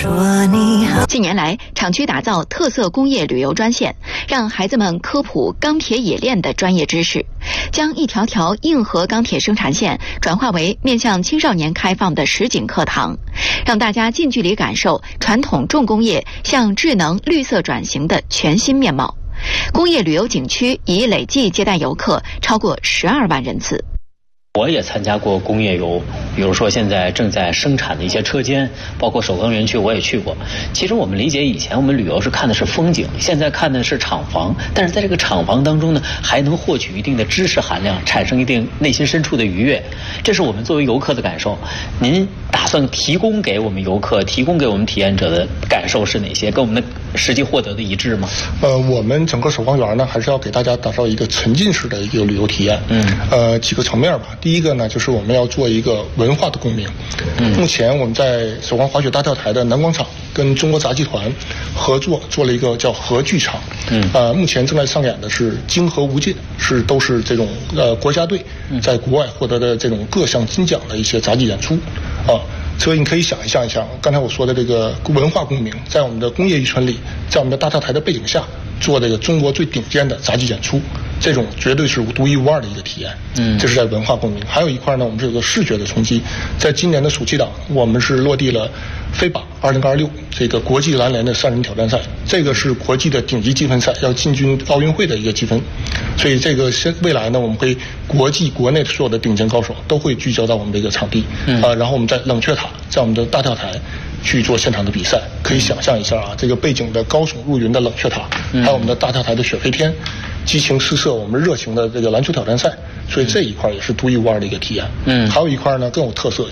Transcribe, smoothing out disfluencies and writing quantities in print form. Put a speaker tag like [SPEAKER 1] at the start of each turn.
[SPEAKER 1] 说你好。
[SPEAKER 2] 近年来，厂区打造特色工业旅游专线，让孩子们科普钢铁冶炼的专业知识，将一条条硬核钢铁生产线转化为面向青少年开放的实景课堂，让大家近距离感受传统重工业向智能绿色转型的全新面貌。工业旅游景区已累计接待游客超过12万人次。
[SPEAKER 3] 我也参加过工业游，比如说现在正在生产的一些车间，包括首钢园区我也去过。其实我们理解以前我们旅游是看的是风景，现在看的是厂房，但是在这个厂房当中呢，还能获取一定的知识含量，产生一定内心深处的愉悦，这是我们作为游客的感受。您打算提供给我们游客、提供给我们体验者的感受是哪些？跟我们的实际获得的一致吗？
[SPEAKER 4] 我们整个首钢园呢，还是要给大家打造一个沉浸式的一个旅游体验。几个层面吧。第一个呢，就是我们要做一个文化的共鸣。目前我们在首钢滑雪大跳台的南广场跟中国杂技团合作做了一个叫核剧场。目前正在上演的是《金河无尽》，都是这种国家队在国外获得的这种各项金奖的一些杂技演出所以你可以想象一下，刚才我说的这个文化共鸣，在我们的工业渔村里，在我们的大跳台的背景下，做这个中国最顶尖的杂技演出，这种绝对是独一无二的一个体验。这是在文化共鸣。还有一块呢，我们是有个视觉的冲击。在今年的暑期档，我们是落地了飞靶2026这个国际篮联的3人挑战赛，这个是国际的顶级积分赛，要进军奥运会的一个积分。所以这个未来呢，我们会国际国内所有的顶尖高手都会聚焦到我们这个场地。然后我们在冷却塔，在我们的大跳台去做现场的比赛。可以想象一下这个背景的高耸入云的冷却塔，还有我们的大跳台的雪飞天，激情四射我们热情的这个篮球挑战赛。所以这一块也是独一无二的一个体验。还有一块呢更有特色，